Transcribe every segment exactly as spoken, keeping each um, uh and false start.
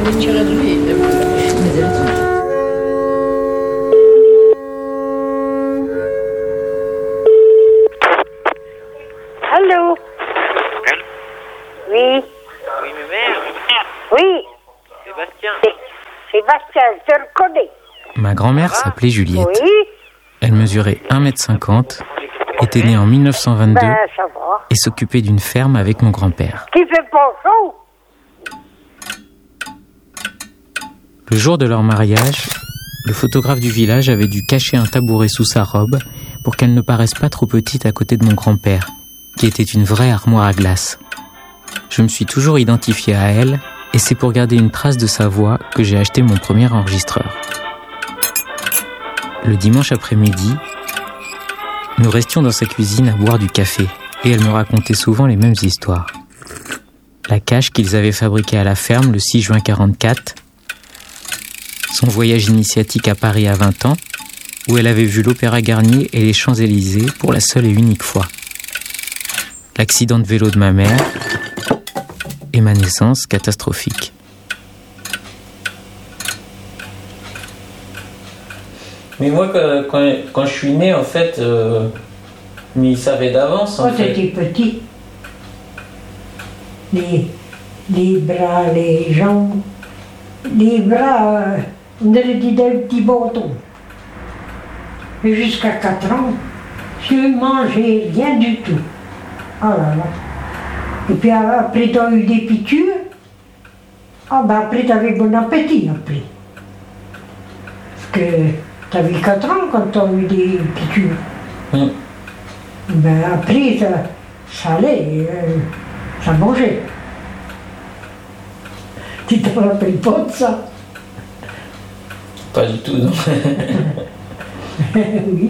Allô? Oui. Oui, mais mère. Oui. Sébastien. C'est Sébastien, je te reconnais. Ma grand-mère s'appelait Juliette. Oui. Elle mesurait un mètre cinquante, était née en mille neuf cent vingt-deux Ben, ça va. et s'occupait d'une ferme avec mon grand-père. Qui fait pas chaud? Le jour de leur mariage, le photographe du village avait dû cacher un tabouret sous sa robe pour qu'elle ne paraisse pas trop petite à côté de mon grand-père, qui était une vraie armoire à glace. Je me suis toujours identifié à elle, et c'est pour garder une trace de sa voix que j'ai acheté mon premier enregistreur. Le dimanche après-midi, nous restions dans sa cuisine à boire du café, et elle me racontait souvent les mêmes histoires. La cache qu'ils avaient fabriquée à la ferme le six juin quarante-quatre, son voyage initiatique à Paris à vingt ans, où elle avait vu l'Opéra Garnier et les Champs-Élysées pour la seule et unique fois. L'accident de vélo de ma mère et ma naissance catastrophique. Mais moi, quand, quand je suis né, en fait, euh, mais ils savaient d'avance. Quand j'étais petit, les, les bras, les jambes, les bras, euh, on avait dit des petits bâtons. Et jusqu'à quatre ans, je ne mangeais rien du tout. Oh là là. Et puis après, tu as eu des piqûres. Ah ben après, tu avais bon appétit après. Parce que tu avais quatre ans quand tu as eu des piqûres. Mm. Ben après, ça, ça allait, euh, ça mangeait. Tu te rappelles pas de ça? Pas du tout, non. Oui.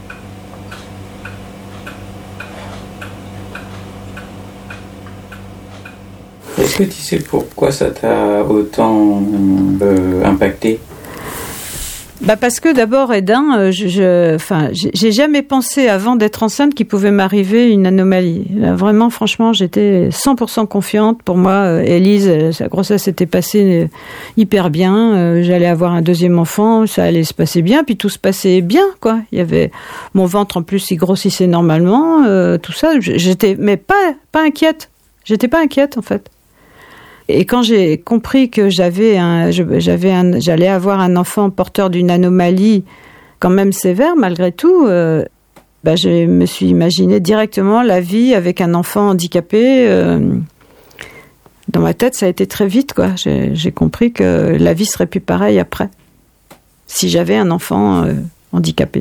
Est-ce que tu sais pourquoi ça t'a autant euh, impacté? Bah parce que d'abord, Edin, je, je, enfin, j'ai jamais pensé avant d'être enceinte qu'il pouvait m'arriver une anomalie. Là, vraiment, franchement, j'étais cent pour cent confiante. Pour moi, Élise, sa grossesse s'était passée hyper bien. J'allais avoir un deuxième enfant, ça allait se passer bien, puis tout se passait bien, quoi. Il y avait mon ventre en plus, il grossissait normalement, euh, tout ça. J'étais, mais pas, pas inquiète. J'étais pas inquiète en fait. Et quand j'ai compris que j'avais un, j'avais un, j'allais avoir un enfant porteur d'une anomalie quand même sévère malgré tout, euh, bah je me suis imaginé directement la vie avec un enfant handicapé. Euh, dans ma tête, ça a été très vite, quoi. J'ai, j'ai compris que la vie serait plus pareille après, si j'avais un enfant euh, handicapé.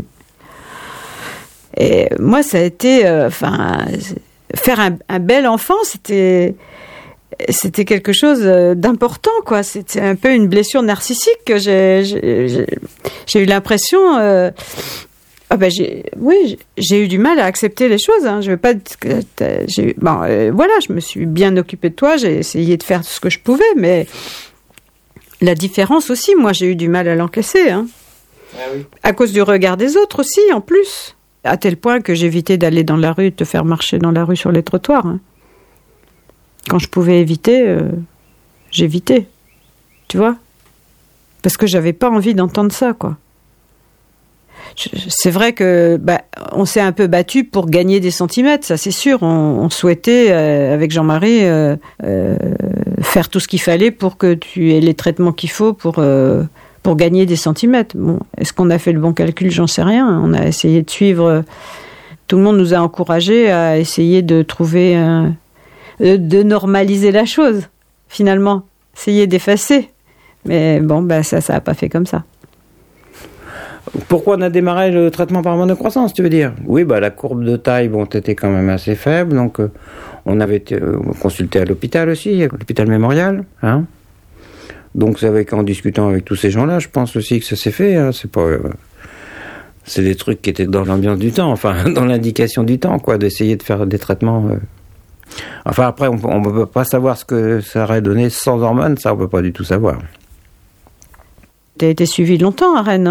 Et moi, ça a été, enfin, euh, faire un, un bel enfant, c'était. C'était quelque chose d'important, quoi. C'était un peu une blessure narcissique que j'ai, j'ai, j'ai eu l'impression. Euh, ah ben j'ai, oui, j'ai eu du mal à accepter les choses. Hein. Je veux pas. J'ai, bon, euh, voilà, je me suis bien occupée de toi. J'ai essayé de faire ce que je pouvais, mais la différence aussi, moi, j'ai eu du mal à l'encaisser. Hein. Ah oui. À cause du regard des autres aussi, en plus, à tel point que j'évitais d'aller dans la rue, de te faire marcher dans la rue sur les trottoirs. Hein. Quand je pouvais éviter, euh, j'évitais, tu vois, parce que j'avais pas envie d'entendre ça, quoi. Je, c'est vrai que bah, on s'est un peu battu pour gagner des centimètres, ça c'est sûr. On, on souhaitait, euh, avec Jean-Marie, euh, euh, faire tout ce qu'il fallait pour que tu aies les traitements qu'il faut pour euh, pour gagner des centimètres. Bon, est-ce qu'on a fait le bon calcul? J'en sais rien. On a essayé de suivre. Tout le monde nous a encouragés à essayer de trouver un de normaliser la chose, finalement. Essayer d'effacer. Mais bon, ben ça, ça n'a pas fait comme ça. Pourquoi on a démarré le traitement par hormone de croissance, tu veux dire? Oui, bah la courbe de taille, bon, était quand même assez faible, donc euh, on avait été, euh, consulté à l'hôpital aussi, à l'hôpital Mémorial, hein. Donc c'est avec, en discutant avec tous ces gens-là, je pense aussi que ça s'est fait, hein. C'est pas... Euh, c'est des trucs qui étaient dans l'ambiance du temps, enfin, dans l'indication du temps, quoi, d'essayer de faire des traitements... Euh, Enfin, après, on ne peut pas savoir ce que ça aurait donné sans hormones, ça, on ne peut pas du tout savoir. Tu as été suivie longtemps à Rennes, hein?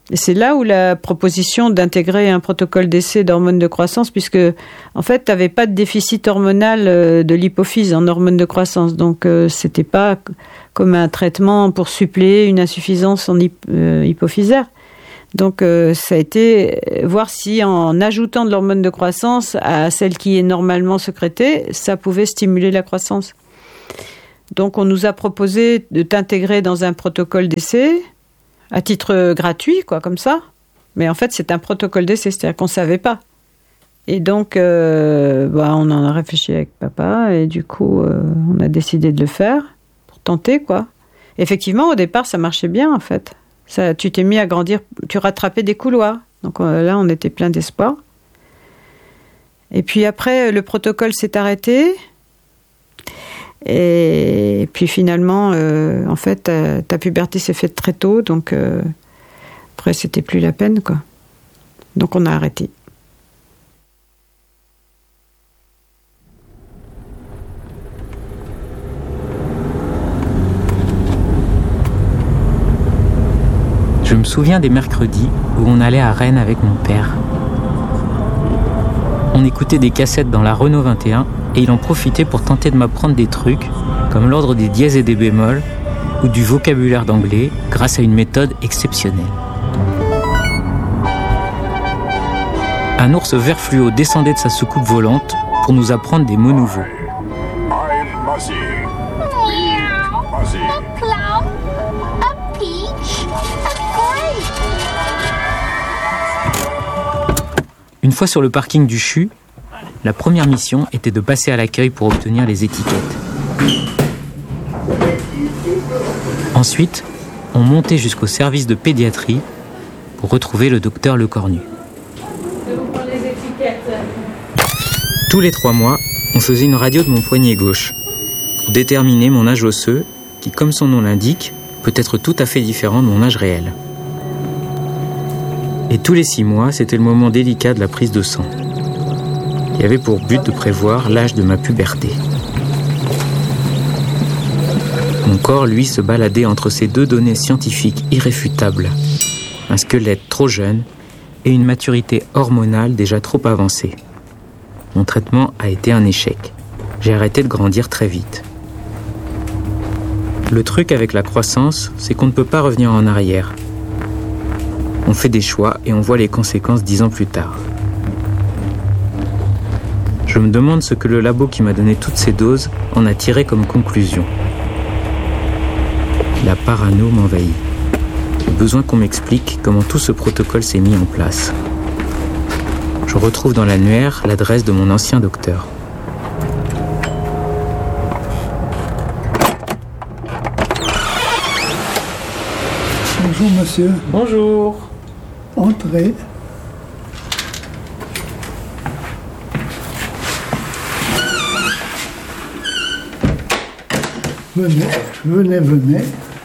Et c'est là où la proposition d'intégrer un protocole d'essai d'hormones de croissance, puisque en fait, tu n'avais pas de déficit hormonal de l'hypophyse en hormones de croissance. Donc, euh, c'était pas comme un traitement pour suppléer une insuffisance en hyp- euh, hypophysaire. Donc, euh, ça a été voir si en ajoutant de l'hormone de croissance à celle qui est normalement sécrétée, ça pouvait stimuler la croissance. Donc, on nous a proposé de t'intégrer dans un protocole d'essai à titre gratuit, quoi, comme ça. Mais en fait, c'est un protocole d'essai, c'est-à-dire qu'on ne savait pas. Et donc, euh, bah, on en a réfléchi avec papa, et du coup, euh, on a décidé de le faire, pour tenter, quoi. Effectivement, au départ, ça marchait bien, en fait. Ça, tu t'es mis à grandir, tu rattrapais des couloirs. Donc euh, là, on était plein d'espoir. Et puis après, le protocole s'est arrêté. Et puis finalement, euh, en fait, ta, ta puberté s'est faite très tôt, donc euh, après, c'était plus la peine, quoi. Donc on a arrêté. Je me souviens des mercredis où on allait à Rennes avec mon père. On écoutait des cassettes dans la Renault vingt et un et il en profitait pour tenter de m'apprendre des trucs comme l'ordre des dièses et des bémols ou du vocabulaire d'anglais grâce à une méthode exceptionnelle. Un ours vert fluo descendait de sa soucoupe volante pour nous apprendre des mots nouveaux. Une fois sur le parking du C H U, la première mission était de passer à l'accueil pour obtenir les étiquettes. Ensuite, on montait jusqu'au service de pédiatrie pour retrouver le docteur Lecornu. Tous les trois mois, on faisait une radio de mon poignet gauche pour déterminer mon âge osseux qui, comme son nom l'indique, peut être tout à fait différent de mon âge réel. Et tous les six mois, c'était le moment délicat de la prise de sang. Il y avait pour but de prévoir l'âge de ma puberté. Mon corps, lui, se baladait entre ces deux données scientifiques irréfutables. Un squelette trop jeune et une maturité hormonale déjà trop avancée. Mon traitement a été un échec. J'ai arrêté de grandir très vite. Le truc avec la croissance, c'est qu'on ne peut pas revenir en arrière. On fait des choix et on voit les conséquences dix ans plus tard. Je me demande ce que le labo qui m'a donné toutes ces doses en a tiré comme conclusion. La parano m'envahit. J'ai besoin qu'on m'explique comment tout ce protocole s'est mis en place. Je retrouve dans l'annuaire l'adresse de mon ancien docteur. Bonjour monsieur. Bonjour. Entrez. Venez, venez, venez.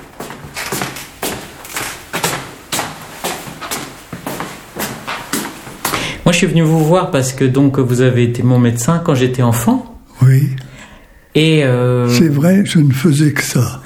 Moi, je suis venu vous voir parce que donc vous avez été mon médecin quand j'étais enfant. Oui. Et euh... c'est vrai, je ne faisais que ça.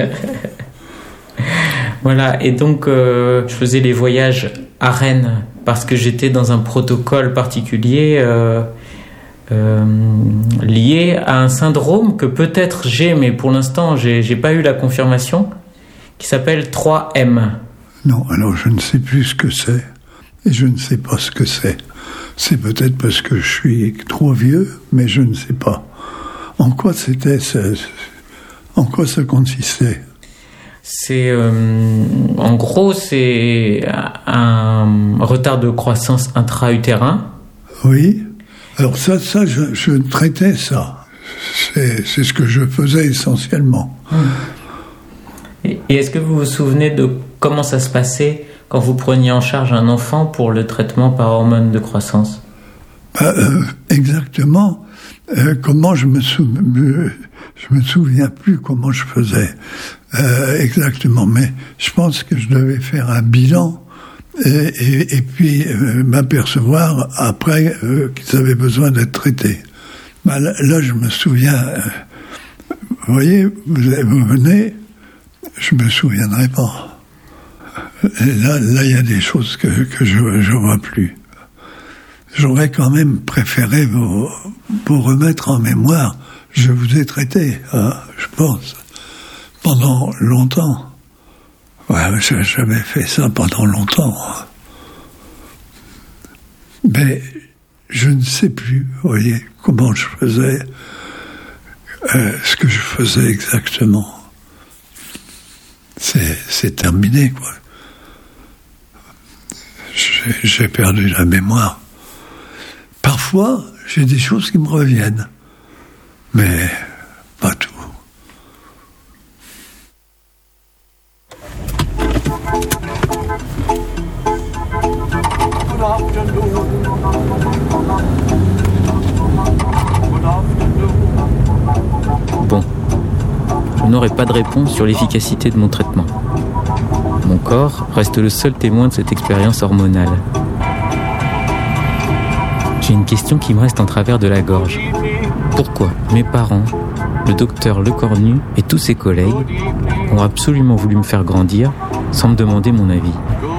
Voilà, et donc euh, je faisais les voyages à Rennes parce que j'étais dans un protocole particulier euh, euh, lié à un syndrome que peut-être j'ai, mais pour l'instant j'ai, j'ai pas eu la confirmation, qui s'appelle trois M. Non, alors je ne sais plus ce que c'est, et je ne sais pas ce que c'est. C'est peut-être parce que je suis trop vieux, mais je ne sais pas. En quoi c'était, ça, en quoi ça consistait ? C'est, euh, en gros, c'est un retard de croissance intra-utérin. Oui. Alors ça, ça, je, je traitais ça. C'est, c'est ce que je faisais essentiellement. Et, et est-ce que vous vous souvenez de comment ça se passait quand vous preniez en charge un enfant pour le traitement par hormones de croissance ? Bah, euh, exactement. Euh, comment je me, sou- me je me souviens plus comment je faisais euh, exactement, mais je pense que je devais faire un bilan et, et, et puis euh, m'apercevoir après euh, qu'ils avaient besoin d'être traités. Bah, là, là, je me souviens. Euh, vous voyez, vous, vous venez, je me souviendrai pas. Et là, là, il y a des choses que, que je ne vois plus. J'aurais quand même préféré vous, vous remettre en mémoire. Je vous ai traité, hein, je pense, pendant longtemps. Ouais, j'avais fait ça pendant longtemps. Mais je ne sais plus, vous voyez, comment je faisais, euh, ce que je faisais exactement. C'est, c'est terminé, quoi. J'ai, j'ai perdu la mémoire. Parfois, j'ai des choses qui me reviennent, mais pas tout. Bon, je n'aurai pas de réponse sur l'efficacité de mon traitement. Mon corps reste le seul témoin de cette expérience hormonale. J'ai une question qui me reste en travers de la gorge. Pourquoi mes parents, le docteur Lecornu et tous ses collègues ont absolument voulu me faire grandir sans me demander mon avis ?